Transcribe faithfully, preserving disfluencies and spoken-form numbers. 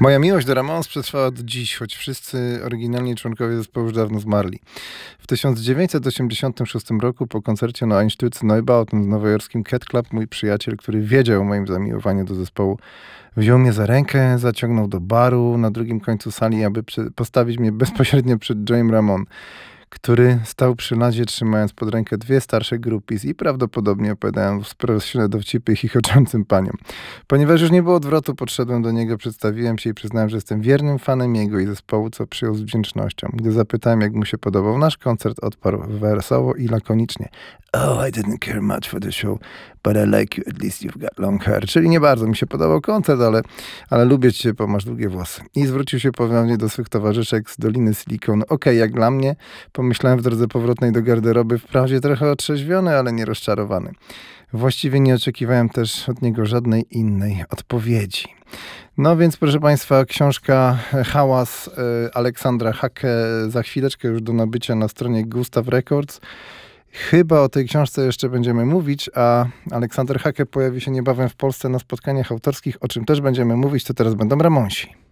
Moja miłość do Ramones przetrwała do dziś, choć wszyscy oryginalni członkowie zespołu już dawno zmarli. W tysiąc dziewięćset osiemdziesiątym szóstym roku po koncercie na Einstütze Neubauten w nowojorskim Cat Club mój przyjaciel, który wiedział o moim zamiłowaniu do zespołu, wziął mnie za rękę, zaciągnął do baru na drugim końcu sali, aby przy, postawić mnie bezpośrednio przed Joe'em Ramone, który stał przy ladzie, trzymając pod rękę dwie starsze groupies i prawdopodobnie opowiadają sprośne dowcipy chichoczącym paniom. Ponieważ już nie było odwrotu, podszedłem do niego, przedstawiłem się i przyznałem, że jestem wiernym fanem jego i zespołu, co przyjął z wdzięcznością. Gdy zapytałem, jak mu się podobał nasz koncert, odparł wesoło i lakonicznie: "Oh, I didn't care much for the show, but I like you, at least you've got long hair." Czyli nie bardzo mi się podobał koncert, ale, ale lubię cię, bo masz długie włosy. I zwrócił się ponownie do swych towarzyszek z Doliny Silicon. Okej, okay, jak dla mnie, pomyślałem w drodze powrotnej do garderoby, wprawdzie trochę otrzeźwiony, ale nie rozczarowany. Właściwie nie oczekiwałem też od niego żadnej innej odpowiedzi. No więc, proszę Państwa, książka Hałas Aleksandra Hake za chwileczkę już do nabycia na stronie Gustav Records. Chyba o tej książce jeszcze będziemy mówić, a Aleksander Hake pojawi się niebawem w Polsce na spotkaniach autorskich, o czym też będziemy mówić, to teraz będą Ramonsi.